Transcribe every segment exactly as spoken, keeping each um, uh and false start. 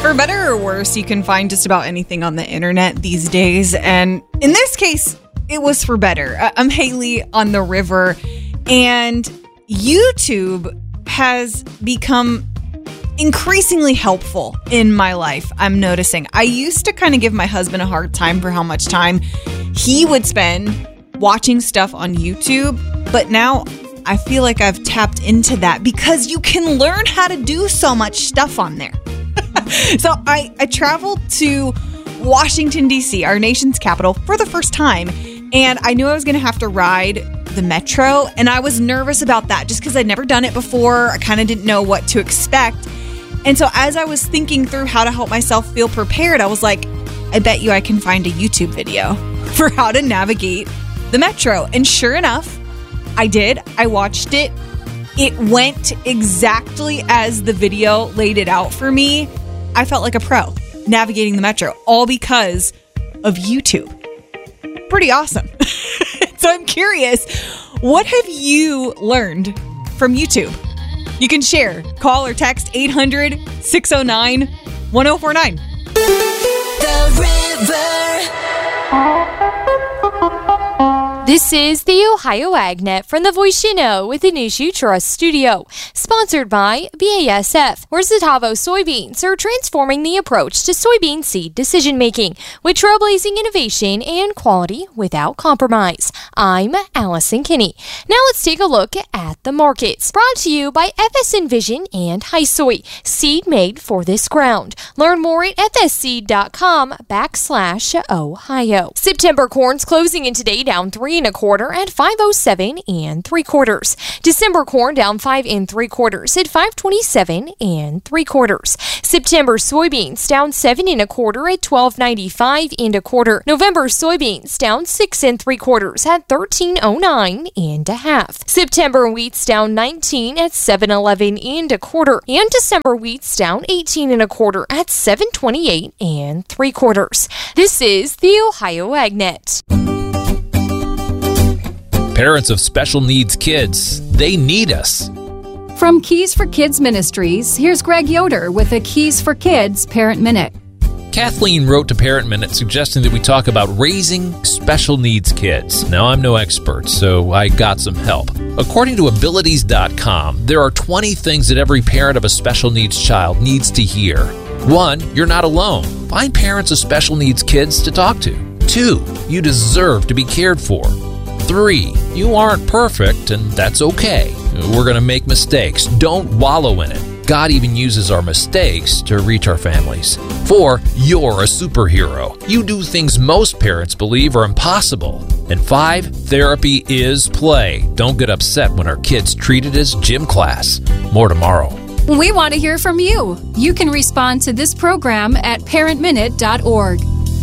For better or worse, you can find just about anything on the internet these days. And in this case, it was for better. I'm Haley on the river, and YouTube has become increasingly helpful in my life, I'm noticing. I used to kind of give my husband a hard time for how much time he would spend watching stuff on YouTube, but now I feel like I've tapped into that because you can learn how to do so much stuff on there. So I, I traveled to Washington, D C, our nation's capital, for the first time. And I knew I was going to have to ride the metro. And I was nervous about that just because I'd never done it before. I kind of didn't know what to expect. And so as I was thinking through how to help myself feel prepared, I was like, I bet you I can find a YouTube video for how to navigate the metro. And sure enough, I did. I watched it. It went exactly as the video laid it out for me. I felt like a pro navigating the metro, all because of YouTube. Pretty awesome. So I'm curious, what have you learned from YouTube? You can share. Call or text eight hundred, six oh nine, one oh four nine. The River. This is the Ohio AgNet from the Voice You Know with the News You Trust studio, sponsored by B A S F, where Zetavo soybeans are transforming the approach to soybean seed decision-making with trailblazing innovation and quality without compromise. I'm Allison Kinney. Now let's take a look at the markets. Brought to you by F S Envision and HiSoy, seed made for this ground. Learn more at fsseed.com backslash Ohio. September corn's closing in today down three and a quarter at five oh seven and three quarters. December corn down five and three quarters at five twenty-seven and three quarters. September soybeans down seven and a quarter at twelve ninety-five and a quarter. November soybeans down six and three quarters at thirteen oh nine and a half. September wheats down nineteen at seven eleven and a quarter. And December wheats down eighteen and a quarter at seven twenty-eight and three quarters. This is the Ohio AgNet. Parents of special needs kids, they need us. From Keys for Kids Ministries, here's Greg Yoder with a Keys for Kids Parent Minute. Kathleen wrote to Parent Minute suggesting that we talk about raising special needs kids. Now, I'm no expert, so I got some help. According to abilities dot com, there are twenty things that every parent of a special needs child needs to hear. One, you're not alone. Find parents of special needs kids to talk to. Two, you deserve to be cared for. Three, you aren't perfect, and that's okay. We're going to make mistakes. Don't wallow in it. God even uses our mistakes to reach our families. Four, you're a superhero. You do things most parents believe are impossible. And five, therapy is play. Don't get upset when our kids treat it as gym class. More tomorrow. We want to hear from you. You can respond to this program at parent minute dot org.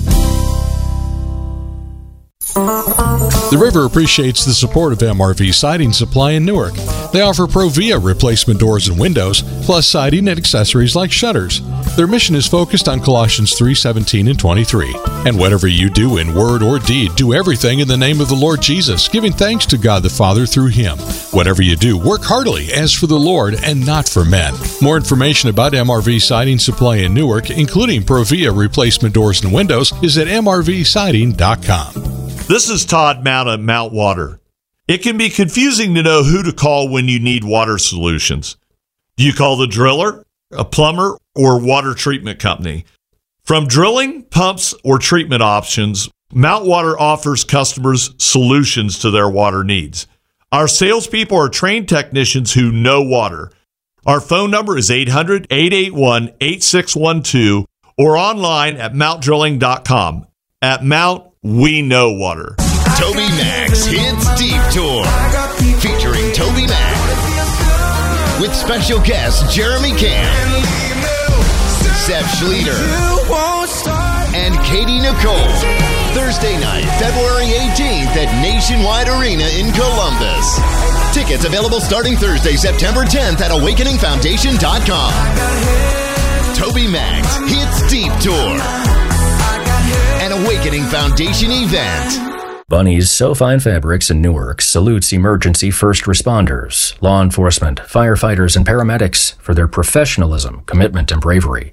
The River appreciates the support of M R V Siding Supply in Newark. They offer Provia replacement doors and windows, plus siding and accessories like shutters. Their mission is focused on Colossians three seventeen and twenty-three. And whatever you do in word or deed, do everything in the name of the Lord Jesus, giving thanks to God the Father through Him. Whatever you do, work heartily as for the Lord and not for men. More information about M R V Siding Supply in Newark, including Provia replacement doors and windows, is at m r v siding dot com. This is Todd Mount at Mount Water. It can be confusing to know who to call when you need water solutions. Do you call the driller, a plumber, or water treatment company? From drilling, pumps, or treatment options, Mount Water offers customers solutions to their water needs. Our salespeople are trained technicians who know water. Our phone number is eight hundred, eight eight one, eight six one two or online at mount drilling dot com. At Mount, we know water. Toby Mac's Hits Deep Tour, featuring Toby Mac, with special guests Jeremy Camp, Seth Schleter, and Katie Nicole. Thursday night, February eighteenth at Nationwide Arena in Columbus. Tickets available starting Thursday, September tenth at awakening foundation dot com. Toby Mac's Hits Deep Tour, an Awakening Foundation event. Bunny's So Fine Fabrics in Newark salutes emergency first responders, law enforcement, firefighters, and paramedics for their professionalism, commitment, and bravery.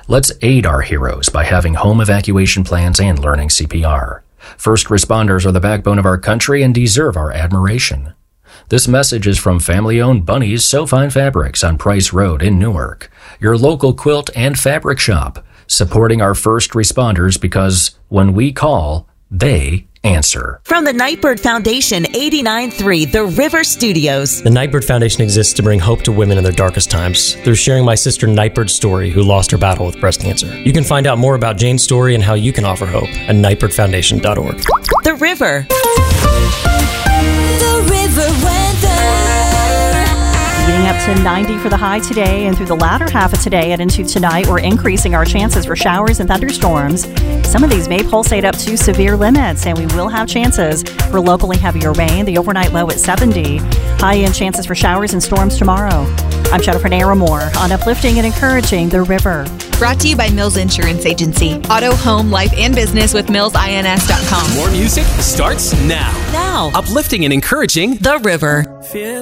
Let's aid our heroes by having home evacuation plans and learning C P R. First responders are the backbone of our country and deserve our admiration. This message is from family-owned Bunny's So Fine Fabrics on Price Road in Newark, your local quilt and fabric shop, supporting our first responders because when we call, they answer. From the Nightbird Foundation, eighty-nine point three The River Studios. The Nightbird Foundation exists to bring hope to women in their darkest times through sharing my sister Nightbird's story, who lost her battle with breast cancer. You can find out more about Jane's story and how you can offer hope at nightbird foundation dot org. The River. The River weather. Getting up to ninety for the high today, and through the latter half of today and into tonight, we're increasing our chances for showers and thunderstorms. Some of these may pulsate up to severe limits, and we will have chances for locally heavier rain. The overnight low at seventy. High-end chances for showers and storms tomorrow. I'm Jennifer Naramore on Uplifting and Encouraging the River. Brought to you by Mills Insurance Agency. Auto, home, life, and business with mills ins dot com. More music starts now. Now. Uplifting and encouraging the River. Feels